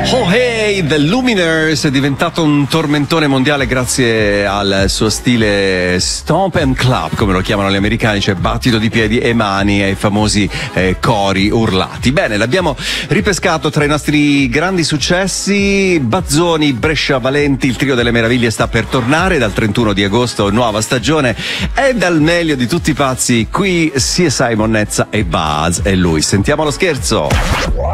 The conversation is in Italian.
Oh hey, The Lumineers è diventato un tormentone mondiale grazie al suo stile stomp and clap, come lo chiamano gli americani, cioè battito di piedi e mani e i famosi cori urlati. Bene, l'abbiamo ripescato tra i nostri grandi successi. Bazzoni, Brescia, Valenti, il trio delle meraviglie sta per tornare dal 31 di agosto, nuova stagione, e dal meglio di tutti i pazzi qui CSI Monnezza e Buzz e lui. Sentiamo lo scherzo.